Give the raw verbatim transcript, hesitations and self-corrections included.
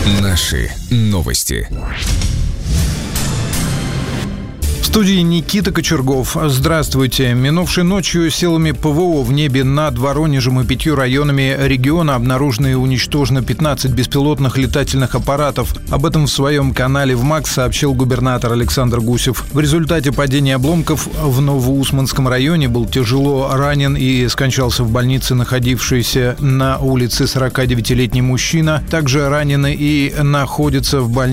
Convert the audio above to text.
Наши новости. В студии Никита Кочергов. Здравствуйте. Минувшей ночью силами ПВО в небе над Воронежем и пятью районами региона обнаружено и уничтожено пятнадцать беспилотных летательных аппаратов. Об этом в своем канале в МАКС сообщил губернатор Александр Гусев. В результате падения обломков в Новоусманском районе был тяжело ранен и скончался в больнице находившийся на улице сорокадевятилетний мужчина. Также ранены и находятся в больнице